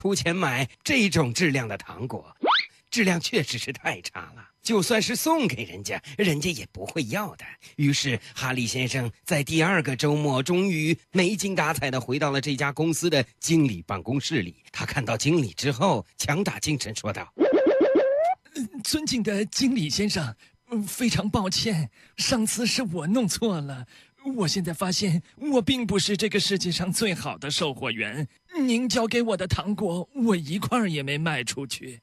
出钱买这种质量的糖果，质量确实是太差了。就算是送给人家，人家也不会要的。于是哈利先生在第2个周末终于没精打采地回到了这家公司的经理办公室里。他看到经理之后，强打精神说道： 尊敬的经理先生，非常抱歉，上次是我弄错了。我现在发现我并不是这个世界上最好的售货员，您交给我的糖果我一块也没卖出去。